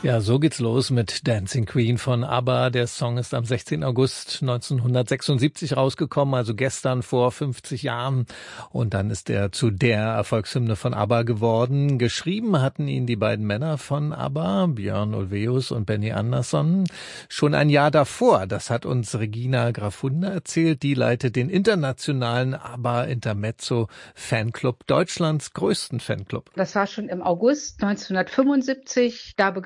Ja, so geht's los mit Dancing Queen von ABBA. Der Song ist am 16. August 1976 rausgekommen, also gestern vor 50 Jahren. Und dann ist er zu der Erfolgshymne von ABBA geworden. Geschrieben hatten ihn die beiden Männer von ABBA, Björn Ulvaeus und Benny Andersson, schon ein Jahr davor. Das hat uns Regina Grafunda erzählt. Die leitet den internationalen ABBA Intermezzo Fanclub, Deutschlands größten Fanclub. Das war schon im August 1975. Da begann